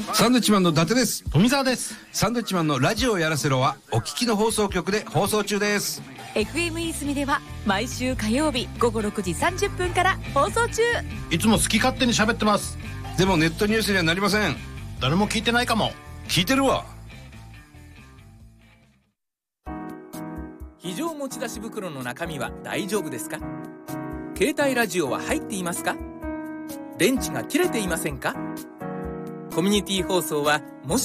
サンドウィッチマンの伊達です。 富澤です。 サンドウィッチマンのラジオをやらせろはお聞きの放送局で放送中です。 FM いすみでは毎週火曜日午後6時30分から放送中。 いつも好き勝手に喋ってます。 でもネットニュースにはなりません。 誰も聞いてないかも。 聞いてるわ。 非常持ち出し袋の中身は大丈夫ですか？携帯ラジオは入っていますか？電池が切れていませんか？コミュニティ放送はもし